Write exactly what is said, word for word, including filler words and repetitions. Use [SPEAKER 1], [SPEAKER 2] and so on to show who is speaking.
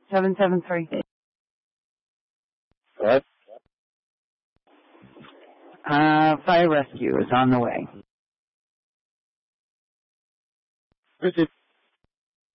[SPEAKER 1] seven seven three.
[SPEAKER 2] What?
[SPEAKER 1] Uh, fire rescue is on the way.
[SPEAKER 2] Where's it?